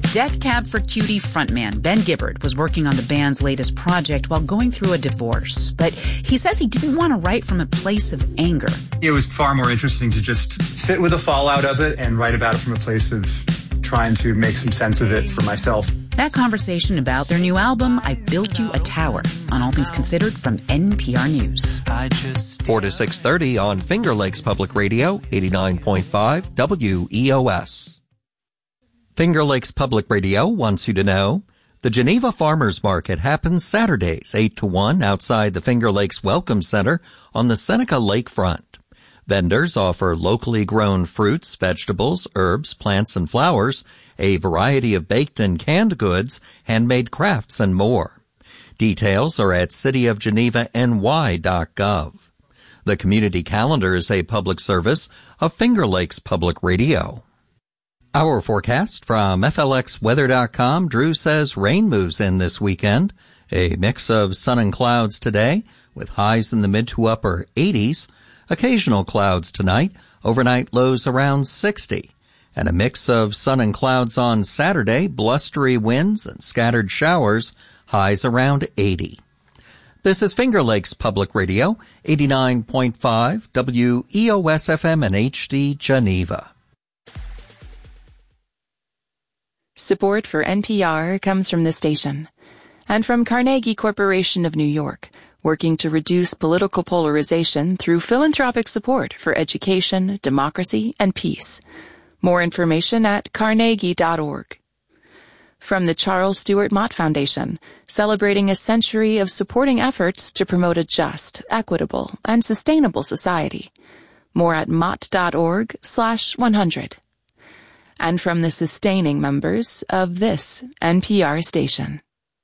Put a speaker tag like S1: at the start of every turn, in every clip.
S1: Death Cab for Cutie frontman Ben Gibbard was working on the band's latest project while going through a divorce. But he says he didn't want to write from a place of anger.
S2: It was far more interesting to just sit with the fallout of it and write about it from a place of trying to make some sense of it for myself.
S1: That conversation about their new album, I Built You a Tower, on All Things Considered from NPR News.
S3: 4 to 6:30 on Finger Lakes Public Radio, 89.5 WEOS. Finger Lakes Public Radio wants you to know the Geneva Farmers Market happens Saturdays 8 to 1 outside the Finger Lakes Welcome Center on the Seneca Lakefront. Vendors offer locally grown fruits, vegetables, herbs, plants, and flowers, a variety of baked and canned goods, handmade crafts, and more. Details are at cityofgenevany.gov. The community calendar is a public service of Finger Lakes Public Radio. Our forecast from FLXweather.com. Drew says rain moves in this weekend. A mix of sun and clouds today with highs in the mid to upper 80s. Occasional clouds tonight. Overnight lows around 60. And a mix of sun and clouds on Saturday. Blustery winds and scattered showers. Highs around 80. This is Finger Lakes Public Radio, 89.5 WEOS FM and HD Geneva.
S4: Support for NPR comes from this station and from Carnegie Corporation of New York, working to reduce political polarization through philanthropic support for education, democracy, and peace. More information at carnegie.org. From the Charles Stewart Mott Foundation, celebrating a century of supporting efforts to promote a just, equitable, and sustainable society. More at mott.org/100. And from the sustaining members of this NPR station.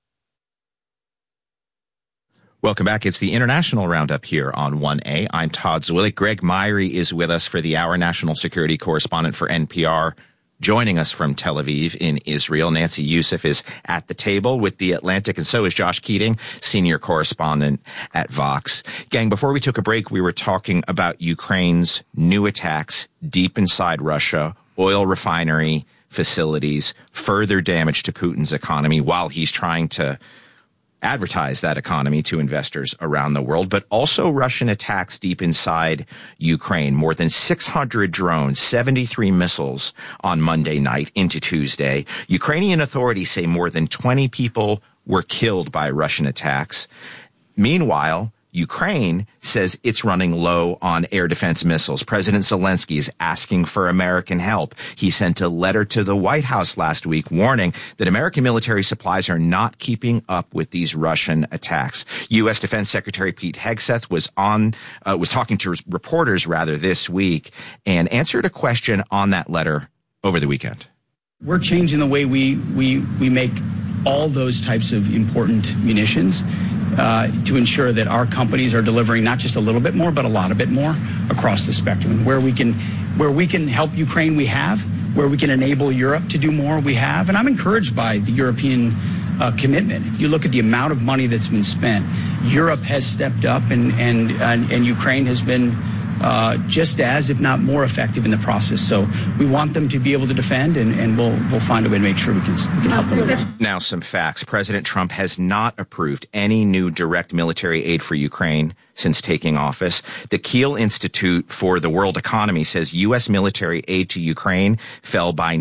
S5: Welcome back. It's the International Roundup here on 1A. I'm Todd Zwillich. Greg Myrie is with us for the hour, national security correspondent for NPR. Joining us from Tel Aviv in Israel, Nancy Youssef is at the table with The Atlantic, and so is Josh Keating, senior correspondent at Vox. Gang, before we took a break, we were talking about Ukraine's new attacks deep inside Russia, oil refinery facilities, further damage to Putin's economy while he's trying to advertise that economy to investors around the world, but also Russian attacks deep inside Ukraine. More than 600 drones, 73 missiles on Monday night into Tuesday. Ukrainian authorities say more than 20 people were killed by Russian attacks. Meanwhile, Ukraine says it's running low on air defense missiles. President Zelensky is asking for American help. He sent a letter to the White House last week warning that American military supplies are not keeping up with these Russian attacks. U.S. Defense Secretary Pete Hegseth was talking to reporters this week and answered a question on that letter over the weekend.
S6: We're changing the way we make all those types of important munitions to ensure that our companies are delivering not just a little bit more, but a lot of it more across the spectrum. And where we can help Ukraine, we have. Where we can enable Europe to do more, we have. And I'm encouraged by the European commitment. If you look at the amount of money that's been spent, Europe has stepped up, and Ukraine has been just as, if not more, effective in the process. So we want them to be able to defend, and we'll find a way to make sure we can help them.
S5: Now, some facts. President Trump has not approved any new direct military aid for Ukraine since taking office. The Kiel Institute for the World Economy says U.S. military aid to Ukraine fell by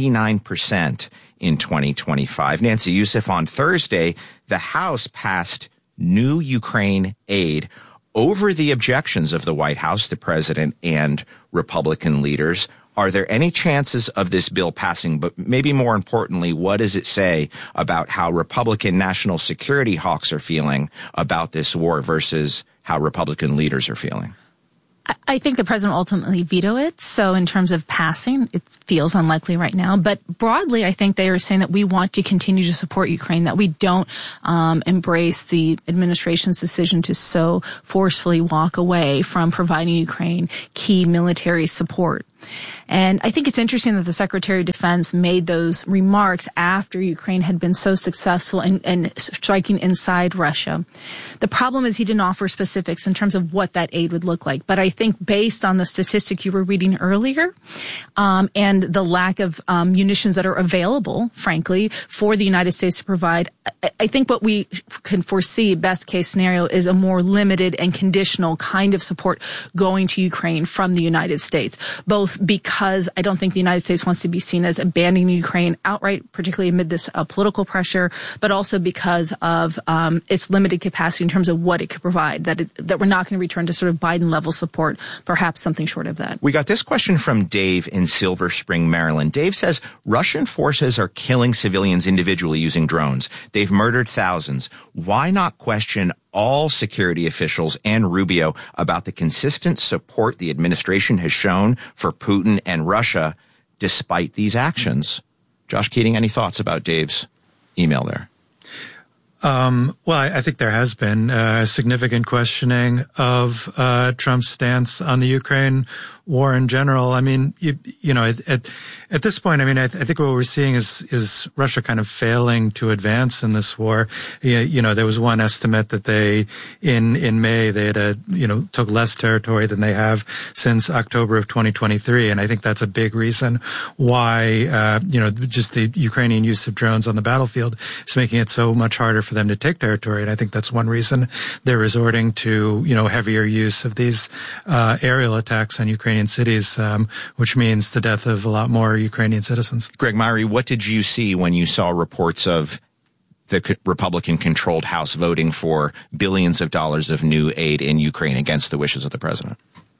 S5: 99% in 2025. Nancy Youssef, on Thursday, the House passed new Ukraine aid over the objections of the White House, the president, and Republican leaders. Are there any chances of this bill passing? But maybe more importantly, what does it say about how Republican national security hawks are feeling about this war versus how Republican leaders are feeling?
S7: I think the president will ultimately veto it. So in terms of passing, it feels unlikely right now. But broadly, I think they are saying that we want to continue to support Ukraine, that we don't embrace the administration's decision to so forcefully walk away from providing Ukraine key military support. And I think it's interesting that the Secretary of Defense made those remarks after Ukraine had been so successful in striking inside Russia. The problem is he didn't offer specifics in terms of what that aid would look like. But I think based on the statistic you were reading earlier, and the lack of munitions that are available, frankly, for the United States to provide, I think what we can foresee, best case scenario, is a more limited and conditional kind of support going to Ukraine from the United States, both because I don't think the United States wants to be seen as abandoning Ukraine outright, particularly amid this political pressure, but also because of its limited capacity in terms of what it could provide, that we're not going to return to sort of Biden-level support, perhaps something short of that.
S5: We got this question from Dave in Silver Spring, Maryland. Dave says, Russian forces are killing civilians individually using drones. They've murdered thousands. Why not question all security officials and Rubio about the consistent support the administration has shown for Putin and Russia despite these actions? Josh Keating, any thoughts about Dave's email there?
S8: Well, I think there has been significant questioning of Trump's stance on the Ukraine war in general. I mean, you know, at this point, I mean, I think what we're seeing is Russia kind of failing to advance in this war. You know, there was one estimate that they, in May, they had took less territory than they have since October of 2023. And I think that's a big reason why, just the Ukrainian use of drones on the battlefield is making it so much harder for them to take territory. And I think that's one reason they're resorting to, heavier use of these aerial attacks on Ukrainian cities, which means the death of a lot more Ukrainian citizens.
S5: Greg Myrie, what did you see when you saw reports of the Republican-controlled House voting for billions of dollars of new aid in Ukraine against the wishes of the president?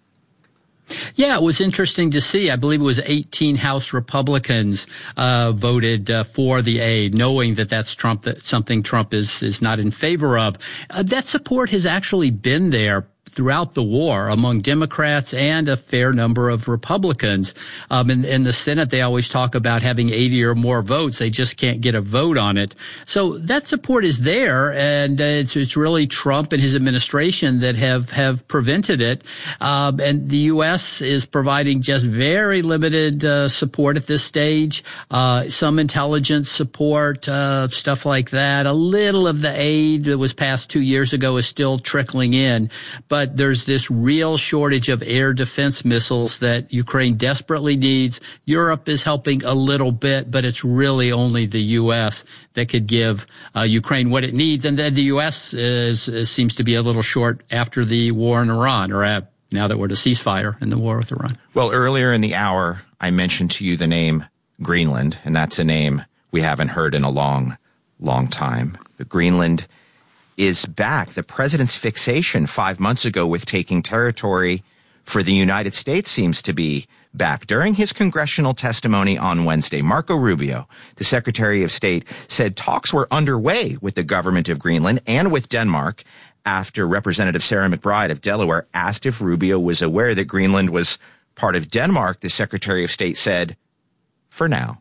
S9: Yeah, it was interesting to see. I believe it was 18 House Republicans voted for the aid, knowing that that's something Trump is not in favor of. That support has actually been there throughout the war among Democrats and a fair number of Republicans. In the Senate, they always talk about having 80 or more votes. They just can't get a vote on it. So that support is there, and it's really Trump and his administration that have prevented it. And the U.S. is providing just very limited support at this stage, some intelligence support, stuff like that. A little of the aid that was passed 2 years ago is still trickling in, but there's this real shortage of air defense missiles that Ukraine desperately needs. Europe is helping a little bit, but it's really only the U.S. that could give Ukraine what it needs. And then the U.S. seems to be a little short after the war in Iran, or now that we're at a ceasefire in the war with Iran.
S5: Well, earlier in the hour, I mentioned to you the name Greenland, and that's a name we haven't heard in a long, long time. But Greenland is back. The president's fixation 5 months ago with taking territory for the United States seems to be back. During his congressional testimony on Wednesday, Marco Rubio, the Secretary of State, said talks were underway with the government of Greenland and with Denmark after Representative Sarah McBride of Delaware asked if Rubio was aware that Greenland was part of Denmark. The Secretary of State said, for now.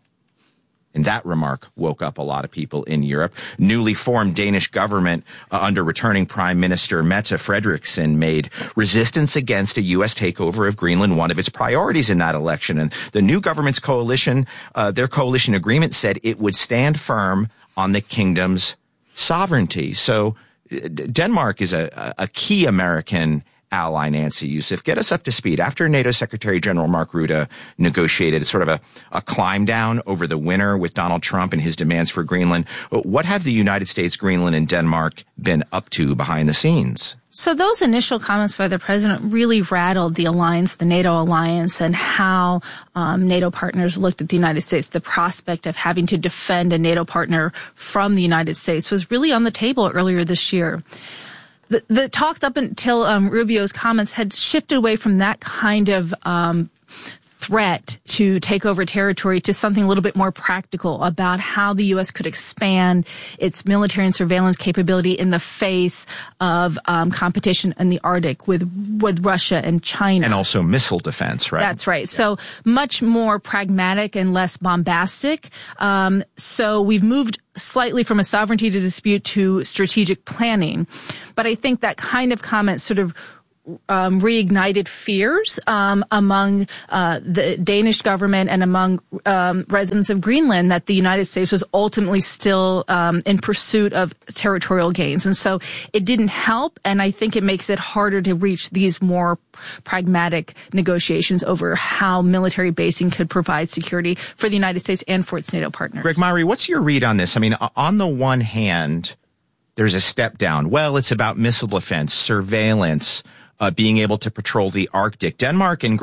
S5: And that remark woke up a lot of people in Europe. Newly formed Danish government under returning Prime Minister Mette Frederiksen made resistance against a U.S. takeover of Greenland one of its priorities in that election. And the new government's coalition, their coalition agreement said it would stand firm on the kingdom's sovereignty. So Denmark is a key American ally, Nancy Youssef. Get us up to speed. After NATO Secretary General Mark Rutte negotiated sort of a climb down over the winter with Donald Trump and his demands for Greenland, what have the United States, Greenland, and Denmark been up to behind the scenes?
S7: So those initial comments by the president really rattled the alliance, the NATO alliance, and how NATO partners looked at the United States. The prospect of having to defend a NATO partner from the United States was really on the table earlier this year. The talks up until Rubio's comments had shifted away from that kind of threat to take over territory to something a little bit more practical about how the U.S. could expand its military and surveillance capability in the face of competition in the Arctic with Russia and China.
S5: And also missile defense, right?
S7: That's right. Yeah. So much more pragmatic and less bombastic. So we've moved slightly from a sovereignty to dispute to strategic planning. But I think that kind of comment sort of reignited fears among the Danish government and among residents of Greenland that the United States was ultimately still in pursuit of territorial gains. And so it didn't help, and I think it makes it harder to reach these more pragmatic negotiations over how military basing could provide security for the United States and for its NATO partners.
S5: Greg Myrie, what's your read on this? I mean, on the one hand, there's a step down. Well, it's about missile defense, surveillance, being able to patrol the Arctic. Denmark and